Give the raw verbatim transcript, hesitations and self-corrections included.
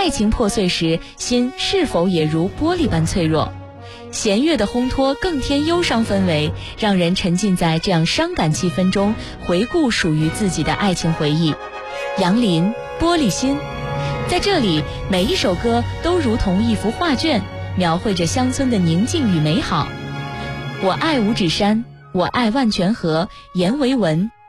爱情破碎时，心是否也如玻璃般脆弱？弦乐的烘托更添忧伤氛围，让人沉浸在这样伤感气氛中，回顾属于自己的爱情回忆。杨林，玻璃心。在这里，每一首歌都如同一幅画卷，描绘着乡村的宁静与美好。我爱五指山，我爱万泉河，阎维文，